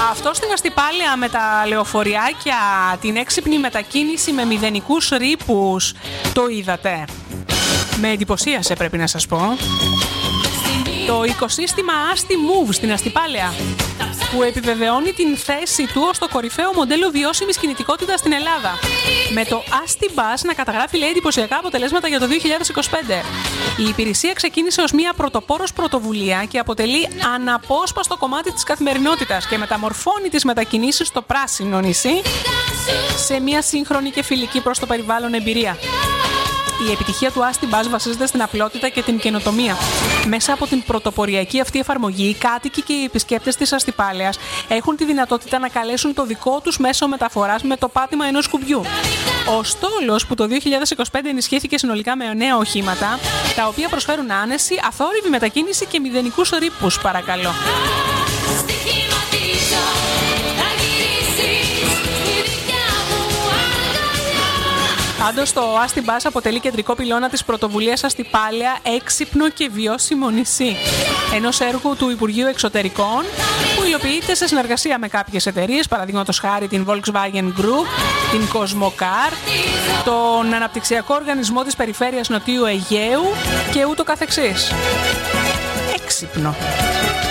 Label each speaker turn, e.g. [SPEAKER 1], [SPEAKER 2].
[SPEAKER 1] Αυτό στην Αστυπάλαια με τα λεωφοριάκια, την έξυπνη μετακίνηση με μηδενικούς ρήπους, το είδατε? Με εντυπωσίασε, πρέπει να σας πω. Το οικοσύστημα Asti Move στην Αστυπάλαια, που επιβεβαιώνει την θέση του ως το κορυφαίο μοντέλο βιώσιμης κινητικότητας στην Ελλάδα. Με το Asti Bus να καταγράφει, λέει, εντυπωσιακά αποτελέσματα για το 2025. Η υπηρεσία ξεκίνησε ως μια πρωτοπόρος πρωτοβουλία και αποτελεί αναπόσπαστο κομμάτι της καθημερινότητας και μεταμορφώνει τις μετακινήσεις στο πράσινο νησί σε μια σύγχρονη και φιλική προς το περιβάλλον εμπειρία. Η επιτυχία του Asti Bus βασίζεται στην απλότητα και την καινοτομία. Μέσα από την πρωτοποριακή αυτή εφαρμογή, οι κάτοικοι και οι επισκέπτες της Αστυπάλαιας έχουν τη δυνατότητα να καλέσουν το δικό τους μέσο μεταφοράς με το πάτημα ενός κουμπιού. Ο στόλος, που το 2025 ενισχύθηκε συνολικά με 9 οχήματα, τα οποία προσφέρουν άνεση, αθόρυβη μετακίνηση και μηδενικούς ρήπους, παρακαλώ. Πάντως, το Asti Bus αποτελεί κεντρικό πυλώνα της πρωτοβουλίας Αστυπάλαια έξυπνο και βιώσιμο νησί, ενός έργου του Υπουργείου Εξωτερικών που υλοποιείται σε συνεργασία με κάποιες εταιρείες, παραδείγματος χάρη την Volkswagen Group, την Cosmocar, τον Αναπτυξιακό Οργανισμό της Περιφέρειας Νοτιού Αιγαίου και ούτω καθεξής. Έξυπνο.